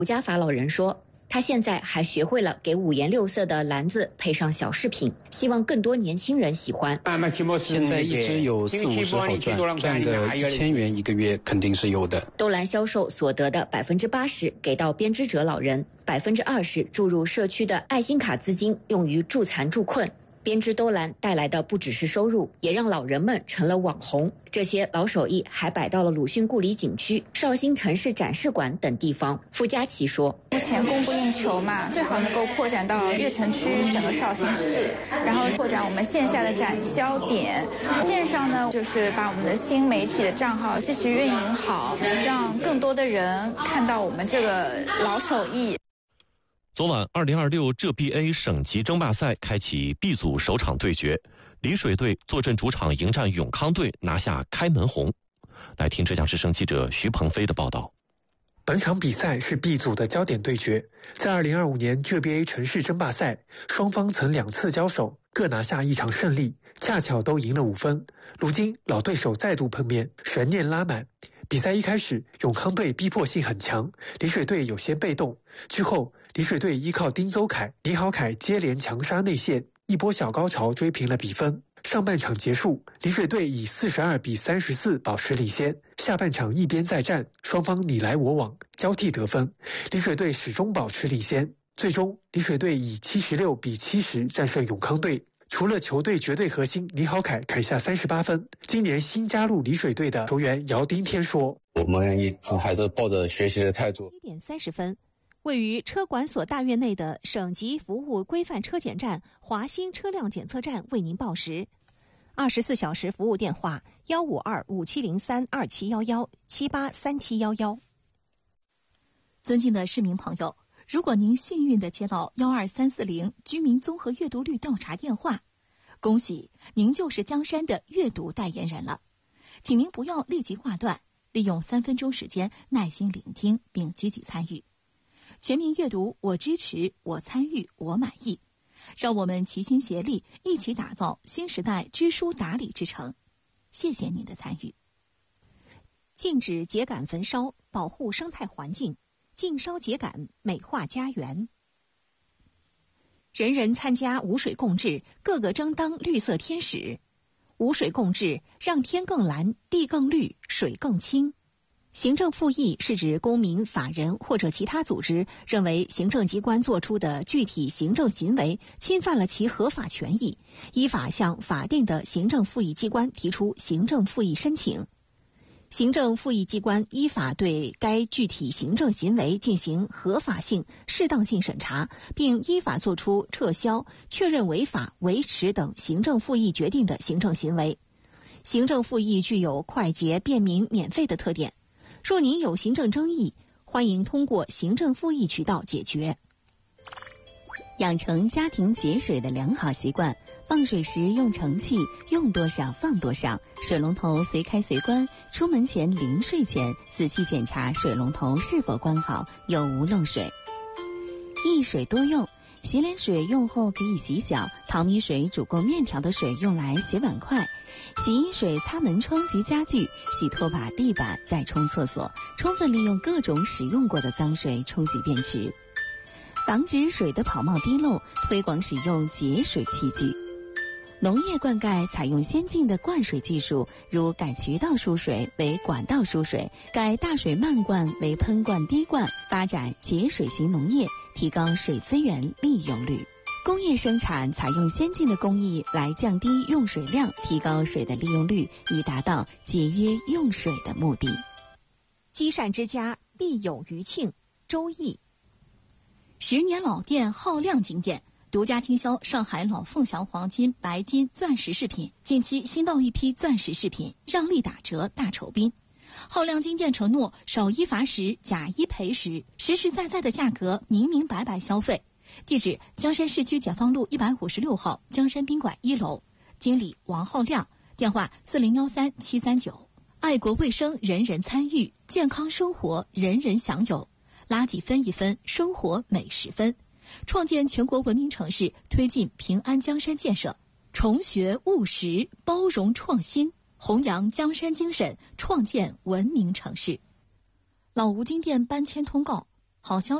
吴家法老人说，他现在还学会了给五颜六色的篮子配上小饰品，希望更多年轻人喜欢。 现在一只有40-50好赚个1000元一个月肯定是有的。 兜篮销售所得的80%给到编织者老人，20%注入社区的爱心卡资金，用于助残助困。编织兜篮带来的不只是收入，也让老人们成了网红。这些老手艺还摆到了鲁迅故里景区、绍兴城市展示馆等地方。傅佳琪说， 目前供不应求嘛，最好能够扩展到越城区整个绍兴市，然后扩展我们线下的展销点。线上呢，就是把我们的新媒体的账号继续运营好，让更多的人看到我们这个老手艺。 昨晚2026浙 BA 省级争霸赛开启 B 组首场对决，丽水队坐镇主场迎战永康队，拿下开门红。来听浙江之声记者徐鹏飞的报道。 本场比赛是 B 组的焦点对决，在2025年浙 BA 城市争霸赛，双方曾2次交手，各拿下1场胜利，恰巧都赢了5分。如今老对手再度碰面，悬念拉满。比赛一开始，永康队逼迫性很强，丽水队有些被动。之后，丽水队依靠丁邹凯、倪好凯接连强杀内线，一波小高潮追平了比分。上半场结束，丽水队以42-34保持领先。下半场一边再战，双方你来我往，交替得分。丽水队始终保持领先，最终丽水队以76-70战胜永康队。除了球队绝对核心倪好凯砍下38分，今年新加入丽水队的球员姚丁天说：“ 我们还是抱着学习的态度。 1点30分，位于车管所大院内的省级服务规范车检站华新车辆检测站为您报时。24小时服务电话152-5703-2711-783711。尊敬的市民朋友，如果您幸运地接到12340居民综合阅读率调查电话，恭喜您就是江山的阅读代言人了。请您不要立即挂断，利用3分钟时间耐心聆听并积极参与。全民阅读，我支持，我参与，我满意。让我们齐心协力，一起打造新时代知书达理之城。谢谢您的参与。禁止秸秆焚烧，保护生态环境。禁烧秸秆，美化家园。人人参加无水共治，个个争当绿色天使。无水共治，让天更蓝，地更绿，水更清。行政复议是指公民、法人或者其他组织认为行政机关作出的具体行政行为侵犯了其合法权益，依法向法定的行政复议机关提出行政复议申请。行政复议机关依法对该具体行政行为进行合法性、适当性审查，并依法作出撤销、确认违法、维持等行政复议决定的行政行为。行政复议具有快捷、便民、免费的特点。若您有行政争议，欢迎通过行政复议渠道解决。 养成家庭节水的良好习惯，放水时用盛器，用多少放多少，水龙头随开随关，出门前临睡前仔细检查水龙头是否关好，有无漏水。一水多用，洗脸水用后可以洗脚，淘米水煮过面条的水用来洗碗筷，洗衣水擦门窗及家具，洗拖把、地板，再冲厕所，充分利用各种使用过的脏水冲洗便池。防止水的跑冒滴漏，推广使用节水器具。农业灌溉采用先进的灌水技术，如改渠道输水为管道输水，改大水漫灌为喷灌滴灌，发展节水型农业，提高水资源利用率。工业生产采用先进的工艺来降低用水量，提高水的利用率，以达到节约用水的目的。 积善之家必有余庆，周易。10年老店浩亮金店独家经销上海老凤祥黄金、白金、钻石饰品，近期新到一批钻石饰品，让利打折大酬宾。浩亮金店承诺少一罚10，假一赔10，实实在在的价格，明明白白消费。地址：江山市区解放路156号江山宾馆1楼，经理王浩亮，电话4013-739。爱国卫生，人人参与；健康生活，人人享有。垃圾分一分，生活每10分。创建全国文明城市，推进平安江山建设，重学务实，包容创新，弘扬江山精神，创建文明城市。老吴金店搬迁通告： 好消息。